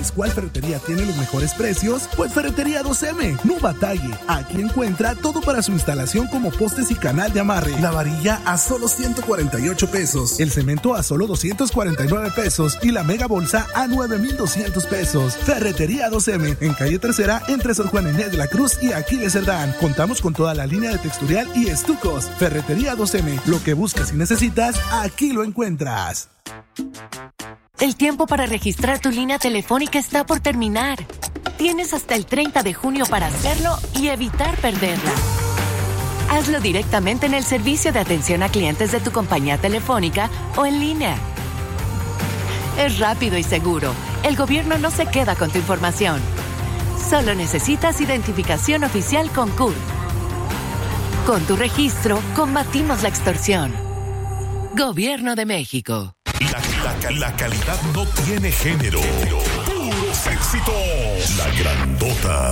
¿Sabes cuál ferretería tiene los mejores precios? Pues Ferretería 2M. No batalle. Aquí encuentra todo para su instalación como postes y canal de amarre. La varilla a solo 148 pesos. El cemento a solo 249 pesos. Y la mega bolsa a 9,200 pesos. Ferretería 2M. En calle Tercera, entre Sor Juan Inés de la Cruz y Aquiles Cerdán. Contamos con toda la línea de texturial y estucos. Ferretería 2M. Lo que buscas y necesitas, aquí lo encuentras. El tiempo para registrar tu línea telefónica está por terminar. Tienes hasta el 30 de junio para hacerlo y evitar perderla. Hazlo directamente en el servicio de atención a clientes de tu compañía telefónica o en línea. Es rápido y seguro. El gobierno no se queda con tu información. Solo necesitas identificación oficial con CURP. Con tu registro, combatimos la extorsión. Gobierno de México. La calidad no tiene género. Puros éxitos. La Grandota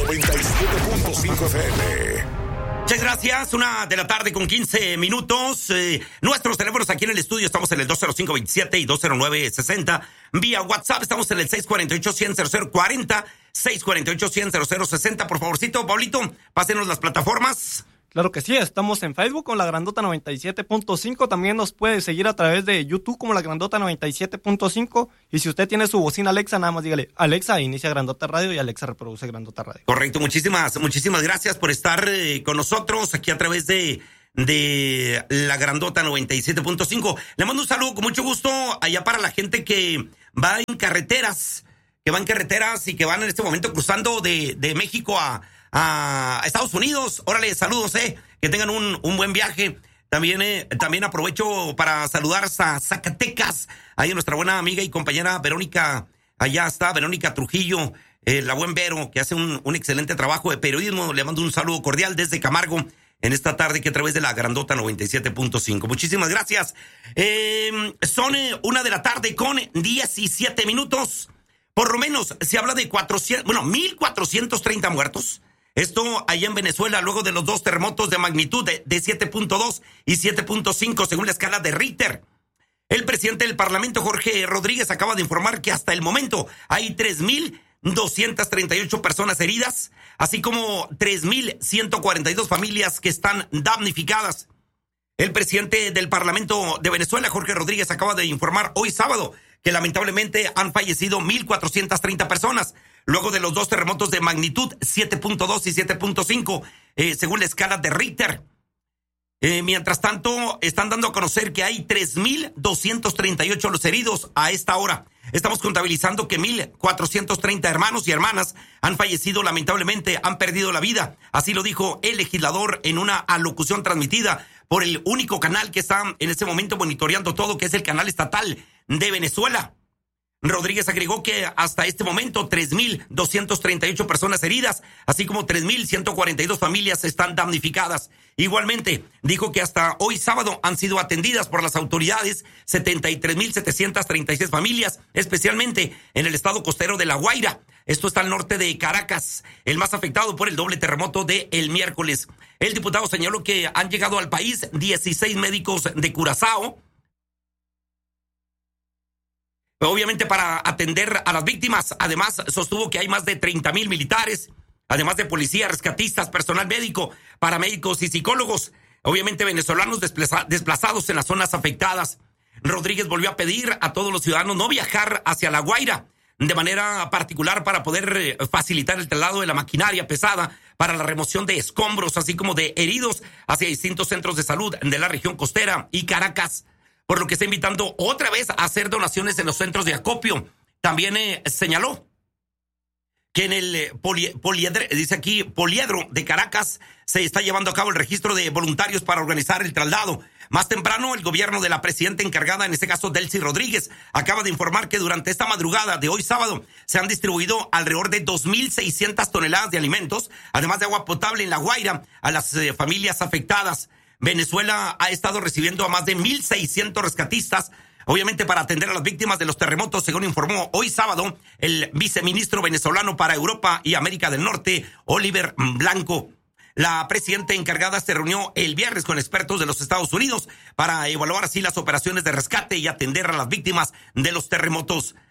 97.5 FM. Muchas gracias. 1:00 con 15 minutos. Nuestros teléfonos aquí en el estudio estamos en el 205-27 y 209-60. Vía WhatsApp estamos en el 648-100-0040, 648-100-0060. Por favorcito, Pablito, pásenos las plataformas. Claro que sí, estamos en Facebook con La Grandota 97.5, también nos puede seguir a través de YouTube como La Grandota 97.5, y si usted tiene su bocina Alexa, nada más dígale, Alexa, inicia Grandota Radio, y Alexa reproduce Grandota Radio. Correcto, muchísimas gracias por estar con nosotros aquí a través de La Grandota 97.5. Le mando un saludo con mucho gusto allá para la gente que va en carreteras, y que van en este momento cruzando de México a Estados Unidos. Órale, saludos, que tengan un buen viaje. También aprovecho para saludar a Zacatecas, ahí nuestra buena amiga y compañera Verónica, allá está Verónica Trujillo, la buen Vero, que hace un excelente trabajo de periodismo. Le mando un saludo cordial desde Camargo en esta tarde que a través de La Grandota 97.5. Muchísimas gracias. Son 1:00 con 17 minutos. Por lo menos se habla de 1,430 muertos. Esto allá en Venezuela, luego de los dos terremotos de magnitud de 7.2 y 7.5 según la escala de Richter. El presidente del Parlamento, Jorge Rodríguez, acaba de informar que hasta el momento hay 3,238 personas heridas, así como 3,142 familias que están damnificadas. El presidente del Parlamento de Venezuela, Jorge Rodríguez, acaba de informar hoy sábado que lamentablemente han fallecido 1,430 personas, luego de los dos terremotos de magnitud 7.2 y 7.5, según la escala de Richter. Mientras tanto, están dando a conocer que hay 3,238 los heridos a esta hora. Estamos contabilizando que 1,430 hermanos y hermanas han fallecido lamentablemente, han perdido la vida. Así lo dijo el legislador en una alocución transmitida por el único canal que está en este momento monitoreando todo, que es el canal estatal de Venezuela. Rodríguez agregó que hasta este momento 3,238 personas heridas, así como 3,142 familias están damnificadas. Igualmente, dijo que hasta hoy sábado han sido atendidas por las autoridades 73,736 familias, especialmente en el estado costero de La Guaira. Esto está al norte de Caracas, el más afectado por el doble terremoto de el miércoles. El diputado señaló que han llegado al país 16 médicos de Curazao, obviamente para atender a las víctimas. Además, sostuvo que hay más de 30,000 militares, además de policías, rescatistas, personal médico, paramédicos y psicólogos, obviamente venezolanos desplazados en las zonas afectadas. Rodríguez volvió a pedir a todos los ciudadanos no viajar hacia La Guaira, de manera particular para poder facilitar el traslado de la maquinaria pesada para la remoción de escombros, así como de heridos hacia distintos centros de salud de la región costera y Caracas, por lo que está invitando otra vez a hacer donaciones en los centros de acopio. También señaló que en el Poliedro de Caracas se está llevando a cabo el registro de voluntarios para organizar el traslado. Más temprano, el gobierno de la presidenta encargada, en este caso Delcy Rodríguez, acaba de informar que durante esta madrugada de hoy sábado se han distribuido alrededor de 2,600 toneladas de alimentos, además de agua potable en La Guaira, a las familias afectadas. Venezuela ha estado recibiendo a más de 1,600 rescatistas, obviamente para atender a las víctimas de los terremotos, según informó hoy sábado el viceministro venezolano para Europa y América del Norte, Oliver Blanco. La presidenta encargada se reunió el viernes con expertos de los Estados Unidos para evaluar así las operaciones de rescate y atender a las víctimas de los terremotos.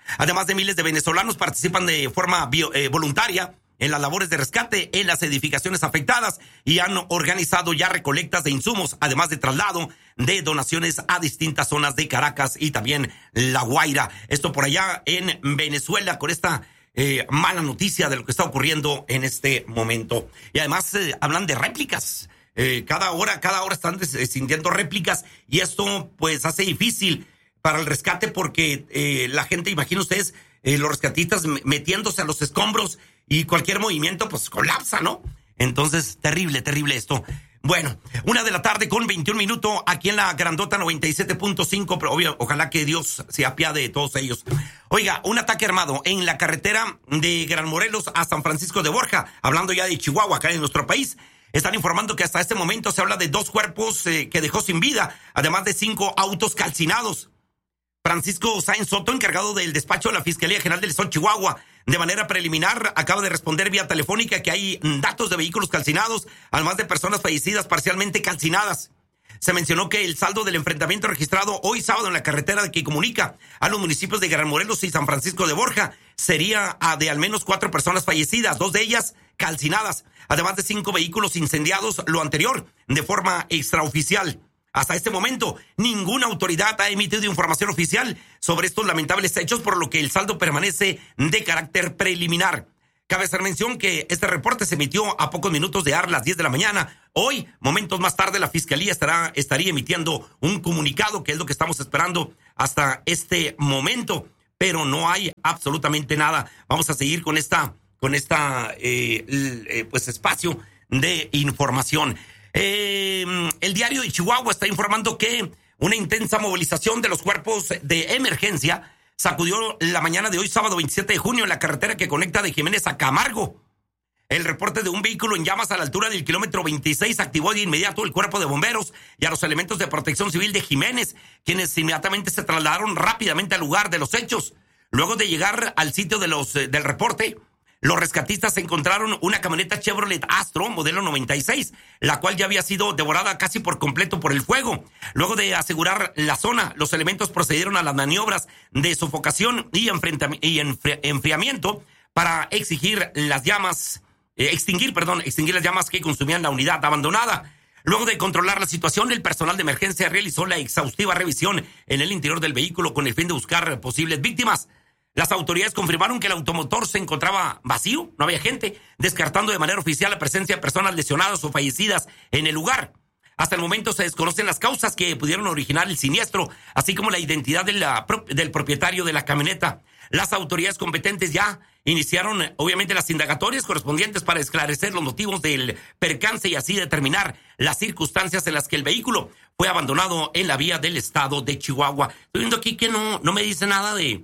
Además de miles de venezolanos participan de forma voluntaria en las labores de rescate en las edificaciones afectadas y han organizado ya recolectas de insumos, además de traslado de donaciones a distintas zonas de Caracas y también La Guaira. Esto por allá en Venezuela con esta mala noticia de lo que está ocurriendo en este momento. Y además hablan de réplicas. Cada hora están sintiendo réplicas y esto pues hace difícil para el rescate porque la gente, imaginen ustedes, los rescatistas metiéndose a los escombros y cualquier movimiento pues colapsa, ¿no? Entonces, terrible esto. Bueno, 1:21 a.m. aquí en la Grandota 97.5, pero obvio, ojalá que Dios se apiade de todos ellos. Oiga, un ataque armado en la carretera de Gran Morelos a San Francisco de Borja, hablando ya de Chihuahua, acá en nuestro país. Están informando que hasta este momento se habla de 2 cuerpos que dejó sin vida, además de 5 autos calcinados. Francisco Sáenz Soto, encargado del despacho de la Fiscalía General del Estado de Chihuahua, de manera preliminar acaba de responder vía telefónica que hay datos de vehículos calcinados, además de personas fallecidas parcialmente calcinadas. Se mencionó que el saldo del enfrentamiento registrado hoy sábado en la carretera que comunica a los municipios de Gran Morelos y San Francisco de Borja sería de al menos 4 personas fallecidas, 2 de ellas calcinadas, además de 5 vehículos incendiados, lo anterior de forma extraoficial. Hasta este momento, ninguna autoridad ha emitido información oficial sobre estos lamentables hechos, por lo que el saldo permanece de carácter preliminar. Cabe hacer mención que este reporte se emitió a pocos minutos de las 10 de la mañana. Hoy, momentos más tarde, la Fiscalía estaría emitiendo un comunicado, que es lo que estamos esperando hasta este momento, pero no hay absolutamente nada. Vamos a seguir con esta espacio de información. El diario de Chihuahua está informando que una intensa movilización de los cuerpos de emergencia sacudió la mañana de hoy, sábado 27 de junio, en la carretera que conecta de Jiménez a Camargo. El reporte de un vehículo en llamas a la altura del kilómetro 26 activó de inmediato el cuerpo de bomberos y a los elementos de protección civil de Jiménez, quienes inmediatamente se trasladaron rápidamente al lugar de los hechos. Luego de llegar al sitio del reporte, los rescatistas encontraron una camioneta Chevrolet Astro, modelo 96, la cual ya había sido devorada casi por completo por el fuego. Luego de asegurar la zona, los elementos procedieron a las maniobras de sofocación y enfriamiento para extinguir las llamas que consumían la unidad abandonada. Luego de controlar la situación, el personal de emergencia realizó la exhaustiva revisión en el interior del vehículo con el fin de buscar posibles víctimas. Las autoridades confirmaron que el automotor se encontraba vacío, no había gente, descartando de manera oficial la presencia de personas lesionadas o fallecidas en el lugar. Hasta el momento se desconocen las causas que pudieron originar el siniestro, así como la identidad del propietario de la camioneta. Las autoridades competentes ya iniciaron, obviamente, las indagatorias correspondientes para esclarecer los motivos del percance y así determinar las circunstancias en las que el vehículo fue abandonado en la vía del estado de Chihuahua. Estoy viendo aquí que no me dice nada de...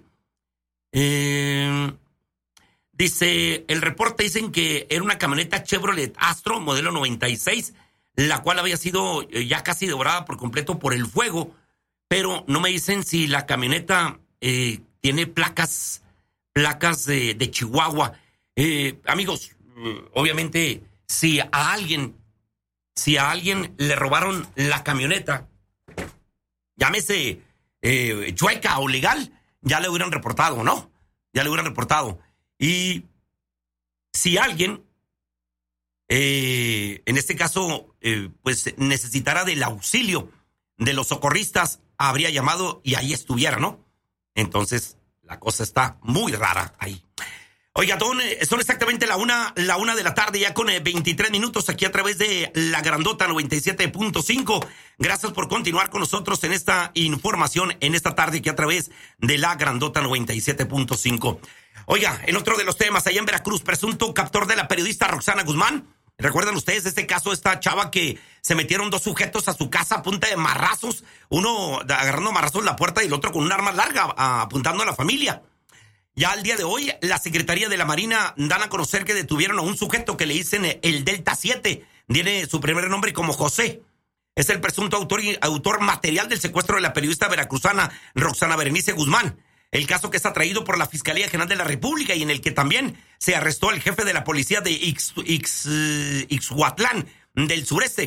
dice, el reporte dicen que era una camioneta Chevrolet Astro, modelo 96, la cual había sido ya casi devorada por completo por el fuego, pero no me dicen si la camioneta tiene placas de Chihuahua. Amigos, obviamente, si a alguien le robaron la camioneta, llámese chueca o legal, ya le hubieran reportado, ¿no? Ya le hubieran reportado. Y si alguien, en este caso, pues necesitara del auxilio de los socorristas, habría llamado y ahí estuviera, ¿no? Entonces, la cosa está muy rara ahí. Oiga, son exactamente la una de la tarde, ya con 23 minutos aquí a través de la Grandota 97.5. Gracias por continuar con nosotros en esta información en esta tarde aquí a través de la Grandota 97.5. Oiga, en otro de los temas, allá en Veracruz, presunto captor de la periodista Roxana Guzmán. ¿Recuerdan ustedes este caso, esta chava que se metieron 2 sujetos a su casa a punta de marrazos? Uno agarrando marrazos en la puerta y el otro con un arma larga apuntando a la familia. Ya al día de hoy, la Secretaría de la Marina dan a conocer que detuvieron a un sujeto que le dicen el Delta 7. Tiene su primer nombre como José. Es el presunto autor material del secuestro de la periodista veracruzana Roxana Berenice Guzmán. El caso que está traído por la Fiscalía General de la República y en el que también se arrestó al jefe de la policía de Ixhuatlán del sureste.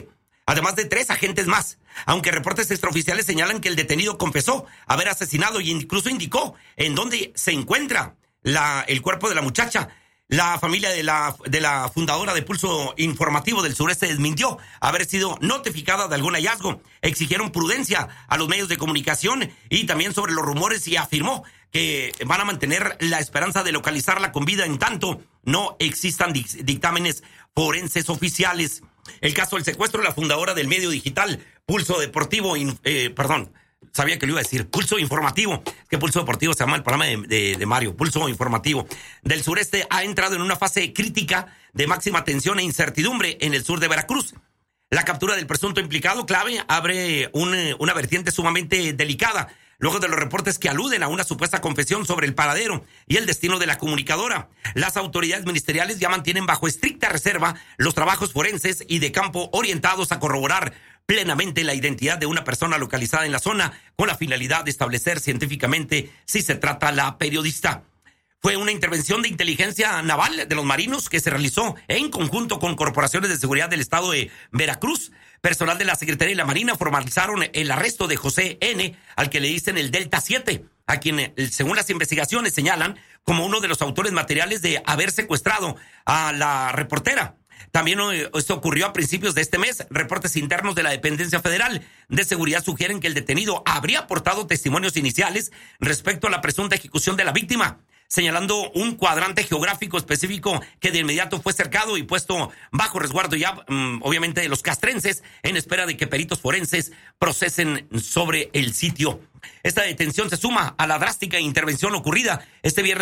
además de 3 agentes más, aunque reportes extraoficiales señalan que el detenido confesó haber asesinado y incluso indicó en dónde se encuentra el cuerpo de la muchacha. La familia de la fundadora de Pulso Informativo del Sureste desmintió haber sido notificada de algún hallazgo. Exigieron prudencia a los medios de comunicación y también sobre los rumores, y afirmó que van a mantener la esperanza de localizarla con vida en tanto no existan dictámenes forenses oficiales. El caso del secuestro de la fundadora del medio digital Pulso Deportivo, sabía que lo iba a decir, Pulso Informativo, que Pulso Deportivo se llama el programa de Mario, Pulso Informativo del Sureste, ha entrado en una fase crítica de máxima tensión e incertidumbre en el sur de Veracruz. La captura del presunto implicado clave abre una vertiente sumamente delicada, luego de los reportes que aluden a una supuesta confesión sobre el paradero y el destino de la comunicadora. Las autoridades ministeriales ya mantienen bajo estricta reserva los trabajos forenses y de campo orientados a corroborar plenamente la identidad de una persona localizada en la zona, con la finalidad de establecer científicamente si se trata la periodista. Fue una intervención de inteligencia naval de los marinos que se realizó en conjunto con corporaciones de seguridad del estado de Veracruz. Personal de la Secretaría de la Marina formalizaron el arresto de José N., al que le dicen el Delta 7, a quien, según las investigaciones, señalan como uno de los autores materiales de haber secuestrado a la reportera. También esto ocurrió a principios de este mes. Reportes internos de la Dependencia Federal de Seguridad sugieren que el detenido habría aportado testimonios iniciales respecto a la presunta ejecución de la víctima, señalando un cuadrante geográfico específico que de inmediato fue cercado y puesto bajo resguardo ya, obviamente, de los castrenses, en espera de que peritos forenses procesen sobre el sitio. Esta detención se suma a la drástica intervención ocurrida este viernes